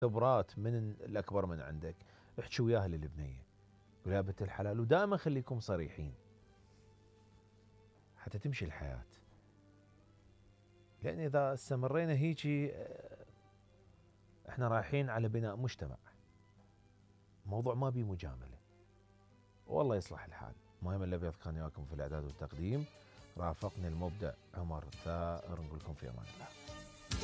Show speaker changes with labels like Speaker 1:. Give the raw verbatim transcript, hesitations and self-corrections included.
Speaker 1: خبرات من الأكبر من عندك، احكي وياها للبنية، قول يا بنت الحلال، ودائما خليكم صريحين حتى تمشي الحياة. لأن إذا استمرينا هيجي آه، احنا رايحين على بناء مجتمع، موضوع ما بيه مجاملة. والله يصلح الحال. مهم الأبيض كان وياكم في الإعداد والتقديم، رافقني المبدع عمر الثائر، نقول لكم في أمان الله.